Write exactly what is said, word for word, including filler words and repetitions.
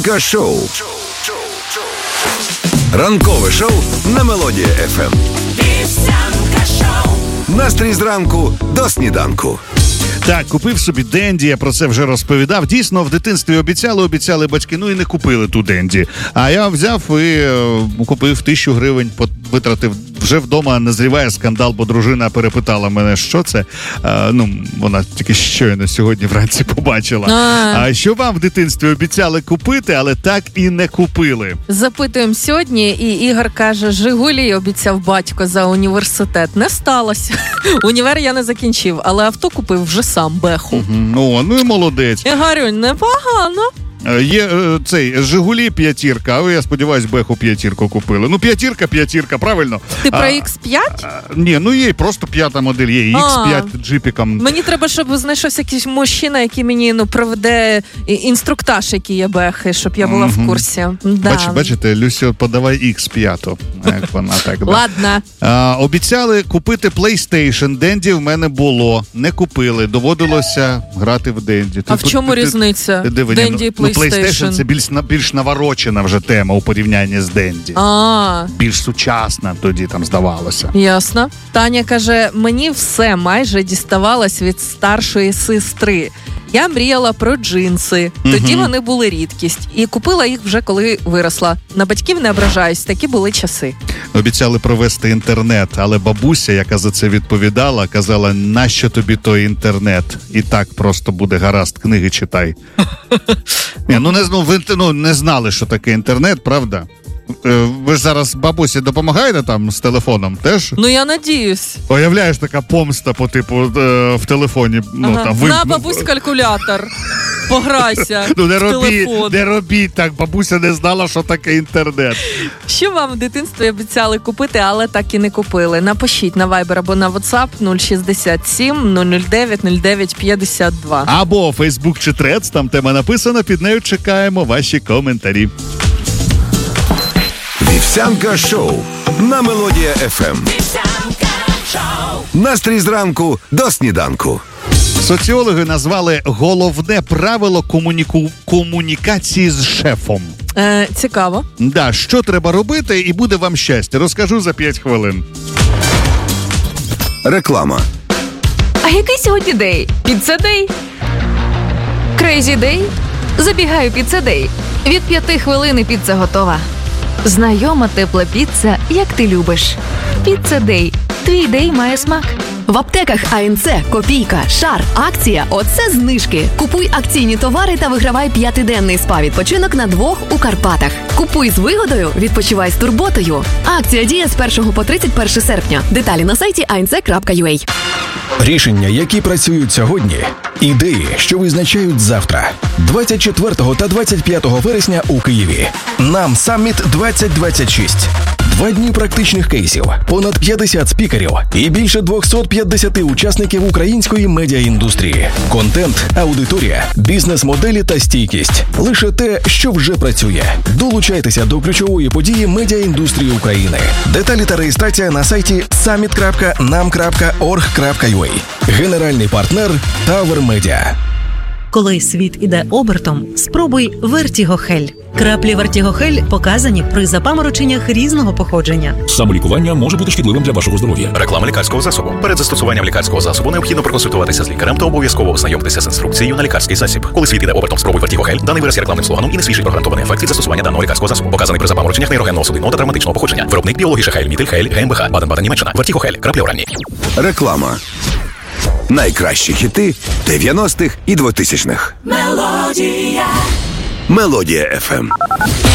Шоу. Ранкове шоу на Мелодія еф ем. Настрій зранку до сніданку. Так, купив собі Денді, я про це вже розповідав. Дійсно, в дитинстві обіцяли, обіцяли батьки, ну і не купили ту Денді. А я взяв і е, купив тисячу гривень, витратив. Вже вдома назріває скандал, бо дружина перепитала мене, що це. А, ну, вона тільки щойно сьогодні вранці побачила. А. а що вам в дитинстві обіцяли купити, але так і не купили? Запитуємо сьогодні, і Ігор каже, Жигулі обіцяв батько за університет. Не сталося. Універ я не закінчив, але авто купив вже сам, Беху. Угу. О, ну і молодець. Ігорюнь, непогано. Є е, цей Жигулі п'ятірка, а ви, я сподіваюсь, Беху п'ятірку купили. Ну, п'ятірка, п'ятірка, правильно? Ти про ікс п'ять? А, ні, ну є просто п'ята модель, є ікс п'ять джипіком. Мені треба, щоб знайшовся якийсь мужчина, який мені ну проведе інструктаж, який є Бехи, щоб я була угу. в курсі. Да. Бач, бачите, Люсю, подавай ікс п'ять. Як вона так, да. Ладно. А, обіцяли купити PlayStation, Денді в мене було, не купили, доводилося грати в Денді. А ти, в чому ти, різниця? Ти, диви, Денді і PlayStation? Ну, PlayStation це більш, більш наворочена вже тема у порівнянні з Денді. А. Більш сучасна тоді там здавалося. Ясно. Таня каже, мені все майже діставалось від старшої сестри. Я мріяла про джинси. Тоді угу. вони були рідкість. І купила їх вже, коли виросла. На батьків не ображаюсь, такі були часи. Обіцяли провести інтернет, але бабуся, яка за це відповідала, казала, нащо тобі той інтернет? І так просто буде гаразд, книги читай. Ні, ну, не, ну, ви ну, не знали, що таке інтернет, правда? Ви ж зараз бабусі допомагаєте там з телефоном теж? Ну, я надіюсь. Уявляєш, така помста по типу е, в телефоні. Ну, ага. там, ви... На, бабусь, калькулятор. Пограйся. Ну, не робіть, не робіть так. Бабуся не знала, що таке інтернет. Що вам в дитинстві обіцяли купити, але так і не купили? Напишіть на Viber або на WhatsApp нуль шістдесят сім нуль нуль дев'ять нуль дев'ять п'ятдесят два. Або Facebook чи Threads, там тема написана, під нею чекаємо ваші коментарі. Вівсянка шоу на Мелодія еф ем. Настрій зранку до сніданку. Соціологи назвали головне правило комуніку... комунікації з шефом. Е, цікаво. Да, що треба робити і буде вам щастя. Розкажу за п'ять хвилин. Реклама. А який сьогодні день? Піцца-дей? Крейзі-дей? Забігаю піцца-дей. Від п'яти хвилин піца готова. Знайома тепла піца, як ти любиш. Піцца-дей. Твій дей має смак. В аптеках АНЦ, Копійка, Шар, акція «Оце знижки». Купуй акційні товари та вигравай п'ятиденний спа-відпочинок на двох у Карпатах. Купуй з вигодою, відпочивай з турботою. Акція діє з першого по тридцять перше серпня. Деталі на сайті ей ен це крапка ю а. Рішення, які працюють сьогодні. Ідеї, що визначають завтра. двадцять четвертого та двадцять п'ятого вересня у Києві. Нам Самміт двадцять двадцять шість. Два дні практичних кейсів, понад п'ятдесят спікерів і більше двісті п'ятдесят учасників української медіаіндустрії. Контент, аудиторія, бізнес-моделі та стійкість. Лише те, що вже працює. Долучайтеся до ключової події медіаіндустрії України. Деталі та реєстрація на сайті саміт крапка нам крапка орг крапка ю а. Генеральний партнер Tower Media. Коли світ іде обертом, спробуй Вертігохель. Краплі Вертігохель показані при запамороченнях різного походження. Самолікування може бути шкідливим для вашого здоров'я. Реклама лікарського засобу. Перед застосуванням лікарського засобу необхідно проконсультуватися з лікарем та обов'язково ознайомитися з інструкцією на лікарський засіб. Коли світ іде обертом, спробуй Вертігохель. Даний вираз є рекламним слоганом і не свідчить про гарантований ефект від застосування даного лікарського засобу. Показаний при запамороченнях нейрогенного судинного та травматичного походження. Виробник біологіше Хейль, Мітиль Хейль, ГМБХ, Баден-Баден, Німеччина. Вертігохель. Краплі оранні. Реклама. Найкращі хіти дев'яностих і двохтисячних. Мелодія. Мелодія еф ем.